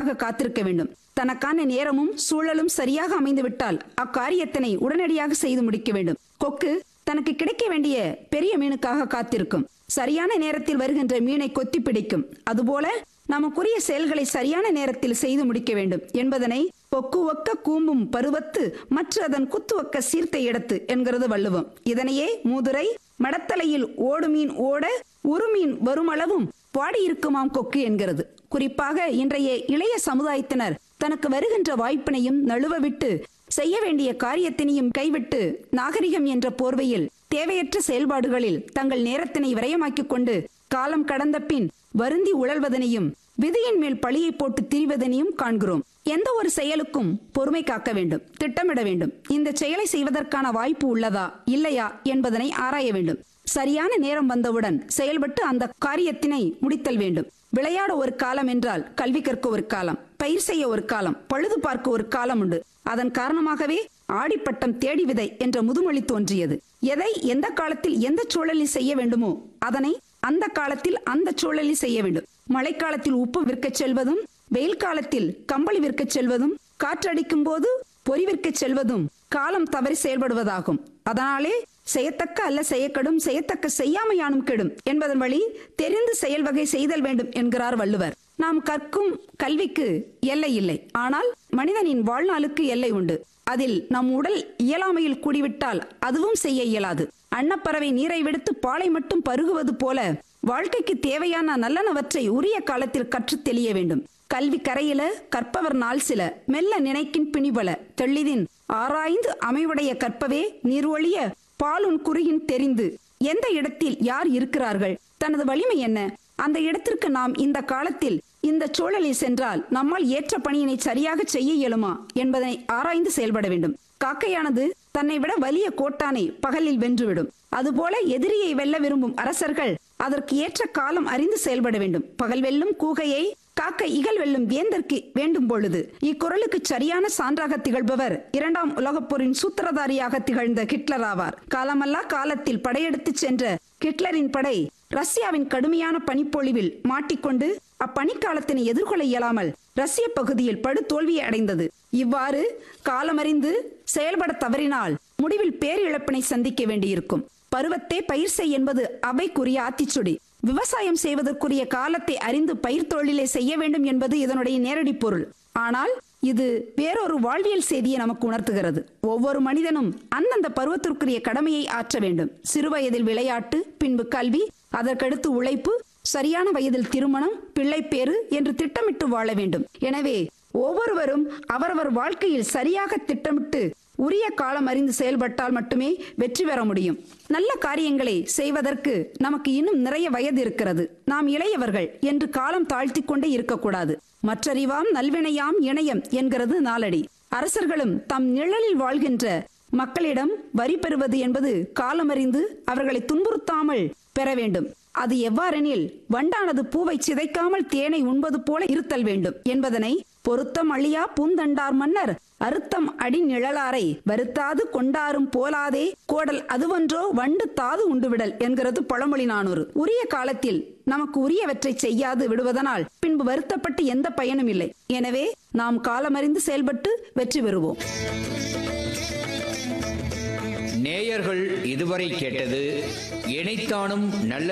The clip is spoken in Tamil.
மணிக்காக காத்திருக்க வேண்டும். தனக்கான நேரமும் சூழலும் சரியாக அமைந்துவிட்டால் அக்காரியத்தினை உடனடியாக செய்து முடிக்க வேண்டும். கொக்கு தனக்கு கிடைக்க வேண்டிய பெரிய மீனுக்காக காத்திருக்கும். சரியான நேரத்தில் வருகின்ற மீனை கொத்தி பிடிக்கும். அதுபோல நமக்குரிய செயல்களை சரியான நேரத்தில் செய்து முடிக்க வேண்டும் என்பதனை பொக்கு ஒக்க கூம்பும் பருவத்து மற்ற அதன் குத்து ஒக்க சீர்த்த இடத்து என்கிறது வள்ளுவம். இதனையே மூதுரை மடத்தலையில் ஓடு மீன் ஓட உருமீன் வருமளவும் பாடியிருக்குமாம் கொக்கு என்கிறது. குறிப்பாக இன்றைய இளைய சமுதாயத்தினர் தனக்கு வருகின்ற வாய்ப்பினையும் நழுவ விட்டு செய்ய வேண்டிய காரியத்தினையும் கைவிட்டு நாகரிகம் என்ற போர்வையில் தேவையற்ற செயல்பாடுகளில் தங்கள் நேரத்தினை விரயமாக்கிக் கொண்டு காலம் கடந்த பின் வருந்தி உழல்வதனையும் விதியின் மேல் பழியை போட்டு திரிவதனையும் காண்கிறோம். எந்த ஒரு செயலுக்கும் பொறுமை காக்க வேண்டும், திட்டமிட வேண்டும். இந்த செயலை செய்வதற்கான வாய்ப்பு உள்ளதா இல்லையா என்பதனை ஆராய வேண்டும். சரியான நேரம் வந்தவுடன் செயல்பட்டு அந்த காரியத்தினை முடித்தல் வேண்டும். விளையாட ஒரு காலம் என்றால் கல்வி கற்க ஒரு காலம், பயிர் செய்ய ஒரு காலம், பழுது பார்க்க ஒரு காலம் உண்டு. அதன் காரணமாகவே ஆடிப்பட்டம் தேடி விதை என்ற முதுமொழி தோன்றியது. எதை எந்த காலத்தில் எந்த சூழலில் செய்ய வேண்டுமோ அதனை அந்த காலத்தில் அந்த சூழலில் செய்ய வேண்டும். மழைக்காலத்தில் உப்பு விற்கச் செல்வதும், வெயில் காலத்தில் கம்பளி விற்கச் செல்வதும், காற்றடிக்கும் போது பொறி விற்கச் செல்வதும் காலம் தவறி செயல்படுவதாகும். அதனாலே செய்யத்தக்க அல்ல செய்யக்கடும், செய்யத்தக்க செய்யாமையானும் கெடும் என்பதன் வழி தெரிந்து செயல் வகை செய்தல் வேண்டும் என்கிறார் வள்ளுவர். நாம் கற்கும் கல்விக்கு எல்லை இல்லை, ஆனால் மனிதனின் வாழ்நாளுக்கு எல்லை உண்டு. அதில் நம் உடல் இயலாமையில் கூடிவிட்டால் அதுவும் செய்ய இயலாது. அன்னப்பறவை நீரை விடுத்து பாலை மட்டும் பருகுவது போல வாழ்க்கைக்கு தேவையான நல்லனவற்றை உரிய காலத்தில் கற்றுத் தெளிய வேண்டும். கல்வி கரையில கற்பவர் நாள் சில மெல்ல நினைக்கின் பிணிபல தெள்ளிதின் ஆராய்ந்து அமைவுடைய கற்பவே நீர்வழிய பாலுன் குறியின் தெரிந்து. எந்த இடத்தில் யார் இருக்கிறார்கள், தனது வலிமை என்ன, அந்த இடத்திற்கு நாம் இந்த காலத்தில் இந்த சூழலில் சென்றால் நம்மால் ஏற்ற பணியினை சரியாக செய்ய இயலுமா என்பதனை ஆராய்ந்து செயல்பட வேண்டும். காக்கையானது தன்னை விட வலிய கோட்டானை பகலில் வென்றுவிடும். அதுபோல எதிரியை வெல்ல விரும்பும் அரசர்கள் அதற்கு ஏற்ற காலம் அறிந்து செயல்பட வேண்டும். பகல் வெல்லும் கூகையை காக்கை இகல் வெல்லும் வேந்தற்கு வேண்டும் பொழுது. இக்குறளுக்கு சரியான சான்றாக திகழ்பவர் இரண்டாம் உலகப் போரின் சூத்திரதாரியாக திகழ்ந்த ஹிட்லர் ஆவார். காலமல்லா காலத்தில் படையெடுத்து சென்ற ஹிட்லரின் படை ரஷ்யாவின் கடுமையான பனிப்பொழிவில் மாட்டிக்கொண்டு அப்பனிக்காலத்தினை எதிர்கொள்ள இயலாமல் ரஷ்ய பகுதியில் படு தோல்வியை அடைந்தது. இவ்வாறு காலமறிந்து செயல்பட தவறினால் முடிவில் பேரிழப்பினை சந்திக்க வேண்டியிருக்கும். பருவத்தே பயிர் செய் என்பது அவைக்குரிய ஆத்திச்சுடி. விவசாயம் செய்வதற்குரிய காலத்தை அறிந்து பயிர் தொழிலை செய்ய வேண்டும் என்பது இதனுடைய நேரடி பொருள். ஆனால் இது வேறொரு வாழ்வியல் செய்தியை நமக்கு உணர்த்துகிறது. ஒவ்வொரு மனிதனும் அந்தந்த பருவத்திற்குரிய கடமையை ஆற்ற வேண்டும். சிறுவயதில் விளையாட்டு, பின்பு கல்வி, அதற்கடுத்து உழைப்பு, சரியான வயதில் திருமணம், பிள்ளைப்பேறு என்று திட்டமிட்டு வாழ வேண்டும். எனவே ஒவ்வொருவரும் அவரவர் வாழ்க்கையில் சரியாக திட்டமிட்டு உரிய காலம் அறிந்து செயல்பட்டால் மட்டுமே வெற்றி பெற முடியும். நல்ல காரியங்களை செய்வதற்கு நமக்கு இன்னும் நிறைய வயது இருக்கிறது, நாம் இளையவர்கள் என்று காலம் தாழ்த்தி கொண்டே இருக்கக்கூடாது. மற்றறிவாம் நல்வினையாம் இணையம் என்கிறது நாளடி. அரசர்களும் தம் நிழலில் வாழ்கின்ற மக்களிடம் வரி பெறுவது என்பது காலமறிந்து அவர்களை துன்புறுத்தாமல் பெற வேண்டும். அது எவ்வாறெனில் வண்டானது பூவை சிதைக்காமல் தேனை உண்பது போல இருத்தல் வேண்டும் என்பதனை பொருத்தம் அழியா பூந்தண்டார் மன்னர் அறுத்தம் அடி நிழலாரை வருத்தாது கொண்டாரும் போலாதே கோடல் அதுவன்றோ வண்டு தாது உண்டுவிடல் என்கிறது பழமொழி 400. உரிய காலத்தில் நமக்கு உரியவற்றை செய்யாது விடுவதனால் பின்பு வருத்தப்பட்டு எந்த பயனும் இல்லை. எனவே நாம் காலமறிந்து செயல்பட்டு வெற்றி பெறுவோம். நேயர்கள் இதுவரை கேட்டது இணைத்தானும் நல்ல